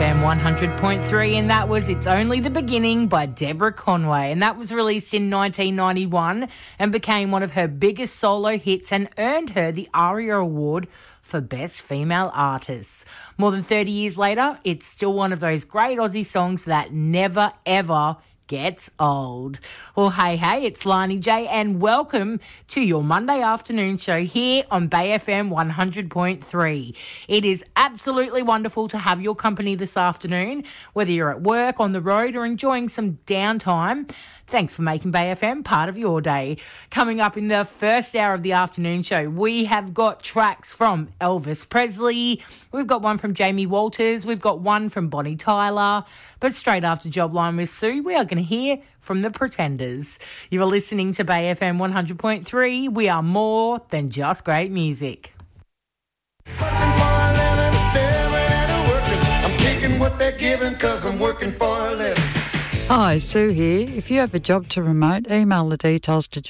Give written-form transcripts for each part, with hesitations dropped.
FM 100.3, and that was It's Only the Beginning by Deborah Conway, and that was released in 1991 and became one of her biggest solo hits and earned her the ARIA Award for Best Female Artist. More than 30 years later, it's still one of those great Aussie songs that never, ever gets old. Well, hey, it's Lani J, and welcome to your Monday afternoon show here on Bay FM 100.3. It is absolutely wonderful to have your company this afternoon, whether you're at work, on the road, or enjoying some downtime. Thanks for making Bay FM part of your day. Coming up in the first hour of the afternoon show, we have got tracks from Elvis Presley, we've got one from Jamie Walters, we've got one from Bonnie Tyler, but straight after Jobline with Sue, we are going to hear from the Pretenders. You are listening to Bay FM 100.3. We are more than just great music. I'm taking what they're giving 'cause I'm working for a living. Hi, Sue here. If you have a job to remote, email the details to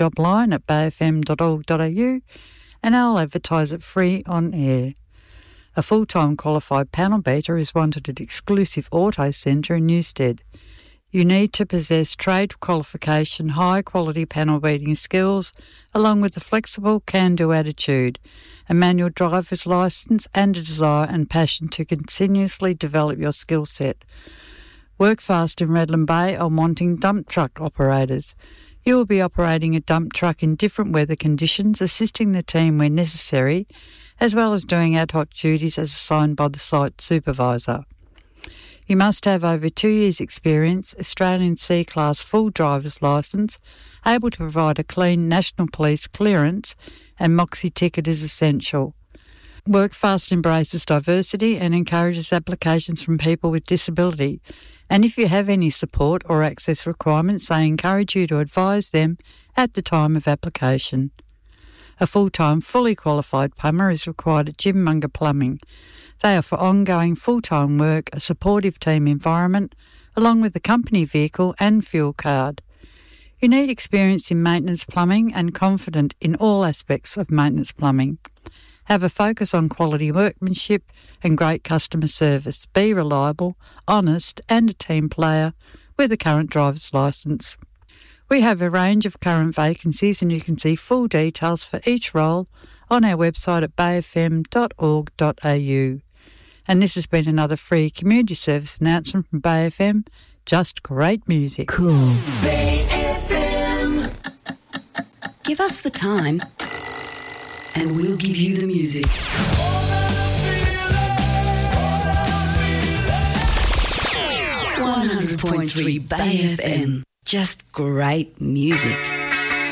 jobline@bayfm.org.au and I'll advertise it free on air. A full-time qualified panel beater is wanted at exclusive auto centre in Newstead. You need to possess trade qualification, high-quality panel beating skills, along with a flexible, can-do attitude, a manual driver's licence and a desire and passion to continuously develop your skill set. Work fast in Redland Bay on wanting dump truck operators. You will be operating a dump truck in different weather conditions, assisting the team where necessary, as well as doing ad hoc duties as assigned by the site supervisor. You must have over 2 years' experience, Australian C-Class full driver's licence, able to provide a clean National Police clearance, and Moxie ticket is essential. Workfast embraces diversity and encourages applications from people with disability. And if you have any support or access requirements, they encourage you to advise them at the time of application. A full-time, fully qualified plumber is required at Jim Munger Plumbing. They offer ongoing full-time work, a supportive team environment, along with a company vehicle and fuel card. You need experience in maintenance plumbing and confident in all aspects of maintenance plumbing. Have a focus on quality workmanship and great customer service. Be reliable, honest and a team player with a current driver's licence. We have a range of current vacancies and you can see full details for each role on our website at bayfm.org.au. And this has been another free community service announcement from Bay FM. Just great music. Cool. Bay FM. Give us the time and we'll give you the music. 100.3 Bay FM. Just great music.